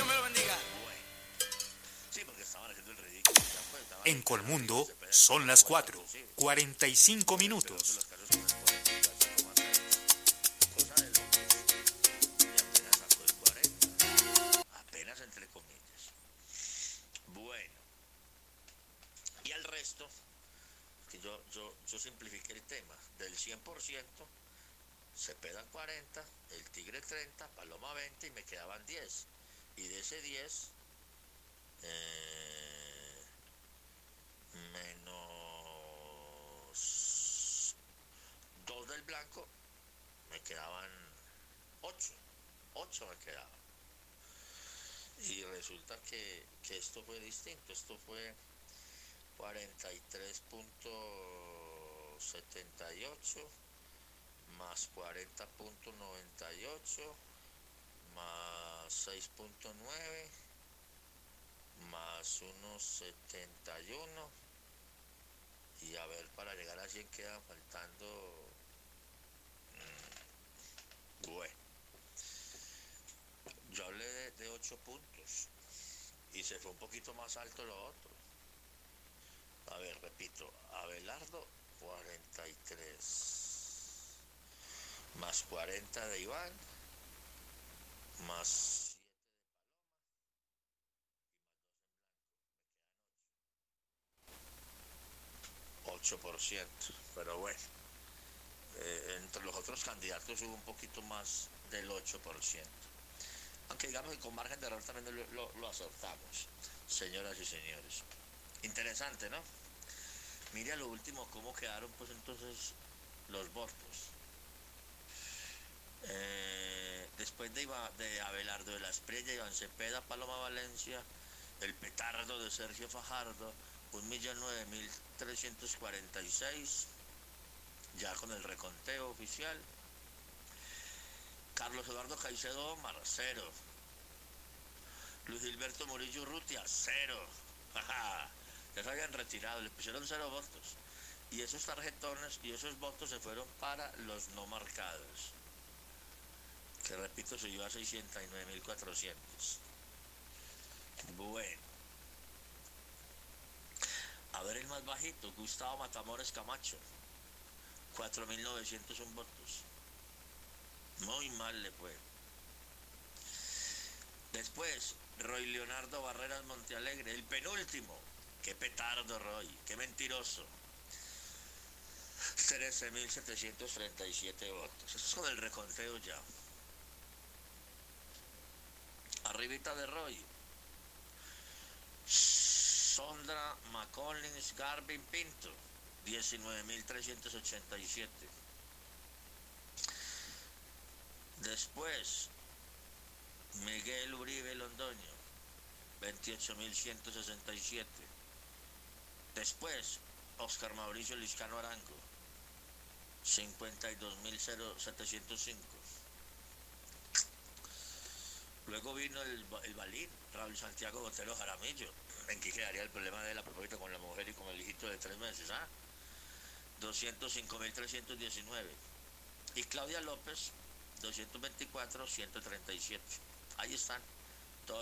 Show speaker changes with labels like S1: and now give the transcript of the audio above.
S1: Dios me lo bendiga.
S2: Bueno, sí, porque estaban haciendo el ridículo. Ya, pues, estaban
S3: En Colmundo
S2: se pegan
S3: son las
S2: con el
S3: 4:45
S2: pero
S3: minutos.
S2: los carros con el 44,6. Cosa de locos. Y apenas sacó el 40. Apenas entre comillas. Bueno. Y al resto, que yo simplifiqué el tema. Del 100%, Cepeda 40, el Tigre 30, Paloma 20 y me quedaban 10. Y de ese 10, menos 2 del blanco, me quedaban 8. 8 me quedaban. Y resulta que esto fue distinto. Esto fue 43,78 más 40,98 más 6,9 más unos 71 y a ver, para llegar a 100 quedan faltando bueno, yo hablé de 8 puntos y se fue un poquito más alto lo otro. A ver, repito, Abelardo 43 más 40 de Iván más 8%, pero bueno, entre los otros candidatos hubo un poquito más del 8%. Aunque digamos que con margen de error también lo acertamos, señoras y señores. Interesante, ¿no? Mire a lo último cómo quedaron pues entonces los votos. Después de Abelardo de la Espriella, Iván Cepeda, Paloma Valencia, el petardo de Sergio Fajardo, 1.009.346, ya con el reconteo oficial. Carlos Eduardo Caicedo Omar, 0. Luis Gilberto Murillo Urrutia, 0. Ya se habían retirado, le pusieron 0 votos. Y esos tarjetones y esos votos se fueron para los no marcados, que repito, se iba a 69.400. Bueno. A ver el más bajito, Gustavo Matamores Camacho, 4.901 votos. Muy mal le fue. Después, Roy Leonardo Barreras Montealegre, el penúltimo. Qué petardo, Roy, qué mentiroso. 13.737 votos. Eso es con el reconteo ya. Arribita de Roy, Sondra McCollins Garvin Pinto, 19.387. Después, Miguel Uribe Londoño, 28.167. Después, Oscar Mauricio Liscano Arango, 52.705. Luego vino el Balín, Raúl Santiago Botero Jaramillo. ¿En qué quedaría el problema de la propósito con la mujer y con el hijito de 3 meses? 205.319. Y Claudia López, 224.137. Ahí están.